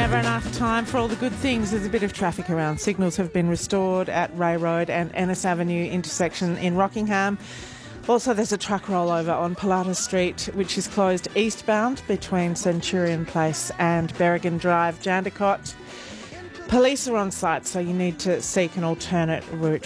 Never enough time for all the good things. There's a bit of traffic around. Signals have been restored at Ray Road and Ennis Avenue intersection in Rockingham. Also, there's a truck rollover on Pilatus Street, which is closed eastbound between Centurion Place and Berrigan Drive, Jandakot. Police are on site, so you need to seek an alternate route